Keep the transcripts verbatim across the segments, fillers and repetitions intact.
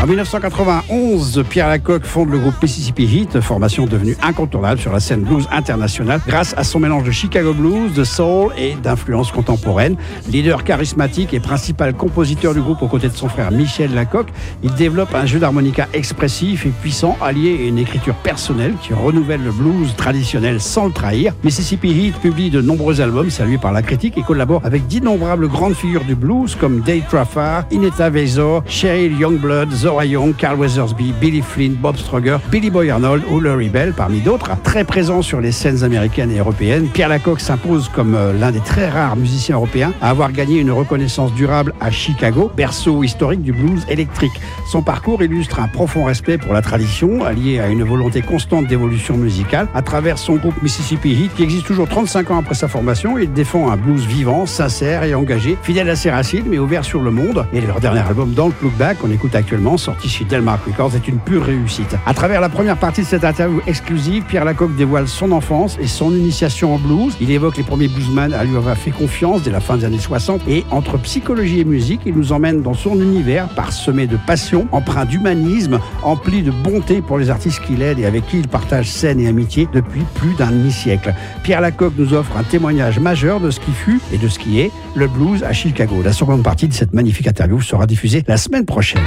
dix-neuf cent quatre-vingt-onze, Pierre Lacocque fonde le groupe Mississippi Heat, formation devenue incontournable sur la scène blues internationale grâce à son mélange de Chicago blues, de soul et d'influences contemporaines. Leader charismatique et principal compositeur du groupe aux côtés de son frère Michel Lacocque, il développe un jeu d'harmonica expressif et puissant allié à une écriture personnelle qui renouvelle le blues traditionnel sans le trahir. Mississippi Heat publie de nombreux albums salués par la critique et collabore avec d'innombrables grandes figures du blues comme Dave Trafford, Inetta Vezor, Cheryl Youngblood, Zora Young, Carl Weathersby, Billy Flynn, Bob Strugger, Billy Boy Arnold ou Larry Bell, parmi d'autres. Très présent sur les scènes américaines et européennes, Pierre Lacocque s'impose comme l'un des très rares musiciens européens à avoir gagné une reconnaissance durable à Chicago, berceau historique du blues électrique. Son parcours illustre un profond respect pour la tradition, allié à une volonté constante d'évolution musicale. À travers son groupe Mississippi Heat, qui existe toujours trente-cinq ans après sa formation, il défend un blues vivant, sincère et engagé, fidèle à ses racines, mais ouvert sur le monde. Et leur dernier album, Don't Look Back, qu'on écoute actuellement, sorti chez Delmark Records, est une pure réussite. À travers la première partie de cette interview exclusive, Pierre Lacocque dévoile son enfance et son initiation en blues. Il évoque les premiers bluesmen à lui avoir fait confiance dès la fin des années soixante. Et entre psychologie et musique, il nous emmène dans son univers parsemé de passion, empreint d'humanisme, empli de bonté pour les artistes qu'il aide et avec qui il partage scène et amitié depuis plus d'un demi-siècle. Pierre Lacocque nous offre un témoignage majeur de ce qui fut et de ce qui est le blues à Chicago. La seconde partie de cette magnifique interview sera diffusée la semaine prochaine.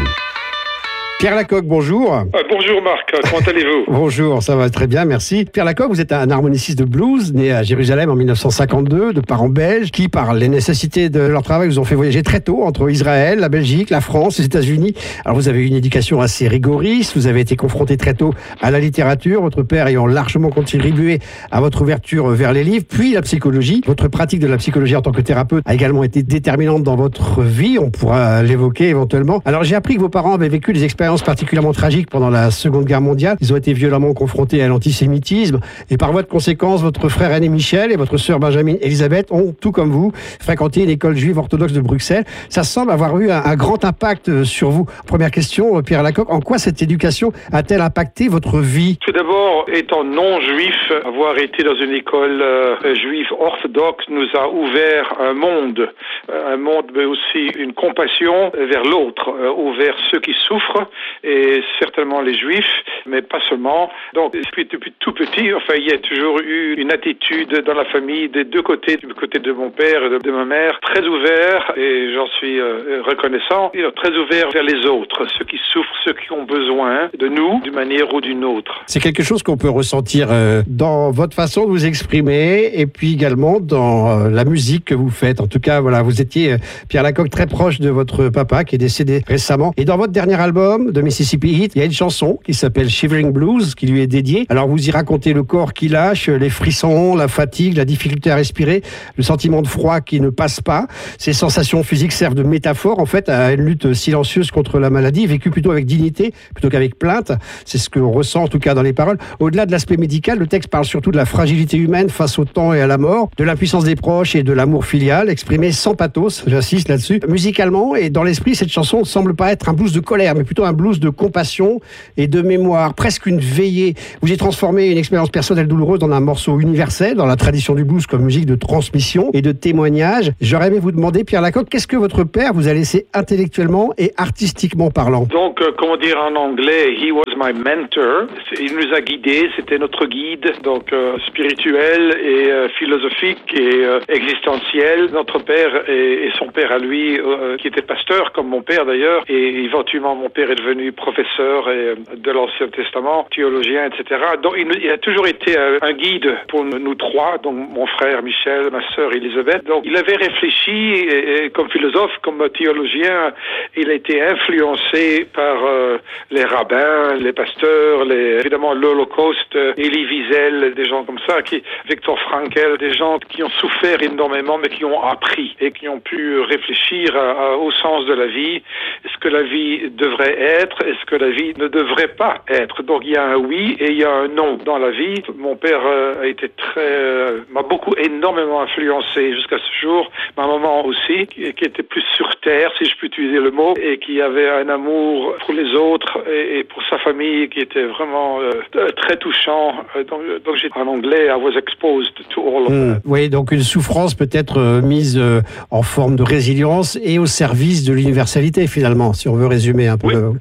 Pierre Lacocque, bonjour. Euh, bonjour Marc, comment allez-vous? Bonjour, ça va très bien, merci. Pierre Lacocque, vous êtes un harmoniciste de blues, né à Jérusalem en dix-neuf cent cinquante-deux, de parents belges, qui, par les nécessités de leur travail, vous ont fait voyager très tôt entre Israël, la Belgique, la France, les États-Unis. Alors vous avez eu une éducation assez rigoriste, vous avez été confronté très tôt à la littérature, votre père ayant largement contribué à votre ouverture vers les livres, puis la psychologie. Votre pratique de la psychologie en tant que thérapeute a également été déterminante dans votre vie, on pourra l'évoquer éventuellement. Alors j'ai appris que vos parents avaient vécu des expériences particulièrement tragiques pendant la Seconde Guerre mondiale. Ils ont été violemment confrontés à l'antisémitisme et par voie de conséquence, votre frère aîné Michel et votre sœur Benjamin Elisabeth ont, tout comme vous, fréquenté une école juive orthodoxe de Bruxelles. Ça semble avoir eu un, un grand impact sur vous. Première question, Pierre Lacocque, en quoi cette éducation a-t-elle impacté votre vie? Tout d'abord, étant non-juif, avoir été dans une école euh, juive orthodoxe nous a ouvert un monde, un monde mais aussi une compassion vers l'autre, euh, ouvert ceux qui souffrent, et certainement les juifs, mais pas seulement. Donc, depuis, depuis tout petit, enfin, il y a toujours eu une attitude dans la famille des deux côtés, du côté de mon père et de, de ma mère, très ouvert, et j'en suis euh, reconnaissant, et très ouvert vers les autres, ceux qui souffrent, ceux qui ont besoin de nous, d'une manière ou d'une autre. C'est quelque chose qu'on peut ressentir euh, dans votre façon de vous exprimer, et puis également dans euh, la musique que vous faites. En tout cas, voilà, vous étiez, euh, Pierre Lacocque, très proche de votre papa, qui est décédé récemment. Et dans votre dernier album, de Mississippi Heat, il y a une chanson qui s'appelle Shivering Blues, qui lui est dédiée. Alors vous y racontez le corps qui lâche, les frissons, la fatigue, la difficulté à respirer, le sentiment de froid qui ne passe pas. Ces sensations physiques servent de métaphore, en fait, à une lutte silencieuse contre la maladie, vécue plutôt avec dignité, plutôt qu'avec plainte. C'est ce qu'on ressent, en tout cas, dans les paroles. Au-delà de l'aspect médical, le texte parle surtout de la fragilité humaine face au temps et à la mort, de l'impuissance des proches et de l'amour filial, exprimé sans pathos, j'insiste là-dessus. Musicalement et dans l'esprit, cette chanson ne semble pas être un blues de colère, mais plutôt un blues de compassion et de mémoire, presque une veillée. Vous y transformez une expérience personnelle douloureuse dans un morceau universel, dans la tradition du blues comme musique de transmission et de témoignage. J'aurais aimé vous demander, Pierre Lacocque, qu'est-ce que votre père vous a laissé intellectuellement et artistiquement parlant? Donc, euh, comment dire en anglais, he was my mentor. Il nous a guidés, c'était notre guide, donc euh, spirituel et euh, philosophique et euh, existentiel. Notre père et, et son père à lui, euh, qui était pasteur, comme mon père d'ailleurs, et éventuellement mon père est devenu professeur et, de l'Ancien Testament, théologien, et cetera. Donc il, il a toujours été euh, un guide pour nous, nous trois, donc mon frère Michel, ma sœur Elisabeth. Donc il avait réfléchi et, et comme philosophe, comme théologien, il a été influencé par euh, les rabbins, les pasteurs, les, évidemment l'Holocauste, Elie Wiesel, des gens comme ça, qui, Viktor Frankl, des gens qui ont souffert énormément mais qui ont appris et qui ont pu réfléchir à, à, au sens de la vie. Est-ce que la vie devrait être? Est-ce que la vie ne devrait pas être? Donc il y a un oui et il y a un non dans la vie. Mon père euh, a été très, euh, m'a beaucoup énormément influencé jusqu'à ce jour. Ma maman aussi, qui, qui était plus sur terre, si je puis utiliser le mot, et qui avait un amour pour les autres et, et pour sa famille qui était vraiment euh, très touchant. Donc, donc j'ai, en anglais, I was exposed to all of that. Mmh. Oui, donc une souffrance peut-être euh, mise euh, en forme de résilience et au service de l'universalité finalement, si on veut résumer un peu. Oui. Euh,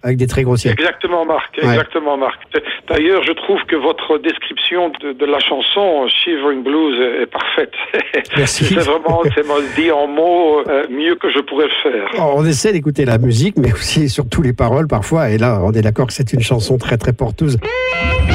avec des traits grossiers. Exactement, Marc. Ouais. Exactement, Marc. D'ailleurs, je trouve que votre description de, de la chanson Shivering Blues est parfaite. Merci. C'est vraiment, c'est mal dit en mots, euh, mieux que je pourrais le faire. Oh, on essaie d'écouter la musique, mais aussi surtout les paroles parfois. Et là, on est d'accord que c'est une chanson très très porteuse.